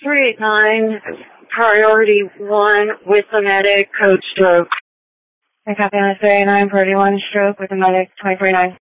389, priority 1 with the medic, code stroke. I copy on the 389, priority 1, stroke with the medic, 2049.